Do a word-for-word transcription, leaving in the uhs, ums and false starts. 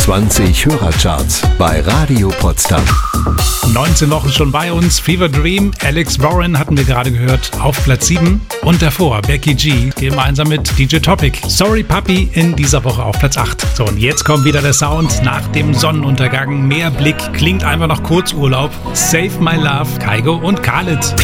zwanzig Hörercharts bei Radio Potsdam. neunzehn Wochen schon bei uns. Fever Dream, Alex Warren hatten wir gerade gehört, auf Platz sieben. Und davor Becky G, gemeinsam mit D J Topic. Sorry Puppy in dieser Woche auf Platz acht. So, und jetzt kommt wieder der Sound nach dem Sonnenuntergang. Mehr Blick, klingt einfach nach Kurzurlaub. Save My Love, Kygo und Khaled.